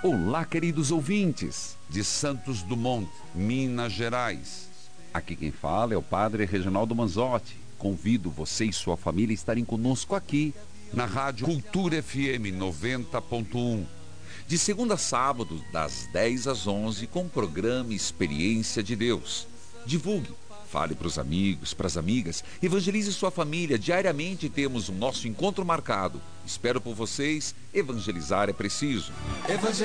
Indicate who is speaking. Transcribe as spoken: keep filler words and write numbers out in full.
Speaker 1: Olá, queridos ouvintes de Santos Dumont, Minas Gerais. Aqui quem fala é o Padre Reginaldo Manzotti. Convido você e sua família a estarem conosco aqui na Rádio Cultura F M noventa ponto um. De segunda a sábado, das dez às onze, com o programa Experiência de Deus. Divulgue, fale para os amigos, para as amigas, evangelize sua família. Diariamente temos o nosso encontro marcado. Espero por vocês. Evangelizar é preciso.